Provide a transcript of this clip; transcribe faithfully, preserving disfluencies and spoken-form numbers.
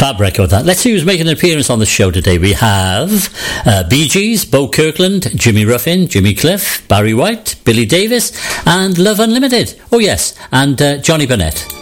Fab record that. Let's see who's making an appearance on the show today. We have uh, Bee Gees, Bo Kirkland, Jimmy Ruffin, Jimmy Cliff, Barry White, Billy Davis, and Love Unlimited. Oh yes, and uh, Johnny Burnett.